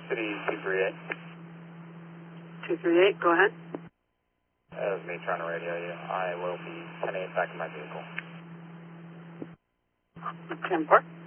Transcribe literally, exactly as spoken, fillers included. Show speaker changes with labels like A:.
A: City two three eight.
B: two three eight, go ahead.
A: That was me trying to radio you. I will be ten eight back in my vehicle.
B: ten four.